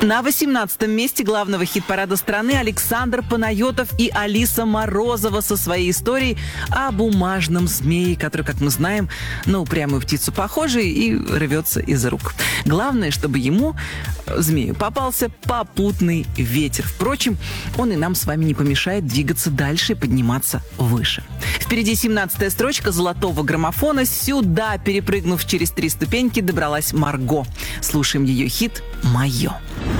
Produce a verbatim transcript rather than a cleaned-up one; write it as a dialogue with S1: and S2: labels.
S1: На восемнадцатом месте главного хит-парада страны Александр Панайотов и Алиса Морозова со своей историей о бумажном змее, который, как мы знаем, на упрямую птицу похожий и рвется из рук. Главное, чтобы ему, змею, попался попутный ветер. Впрочем, он и нам с вами не помешает двигаться дальше и подниматься выше. Впереди семнадцатая строчка золотого граммофона. Сюда, перепрыгнув через три ступеньки, добралась Марго. Слушаем ее хит «Мое».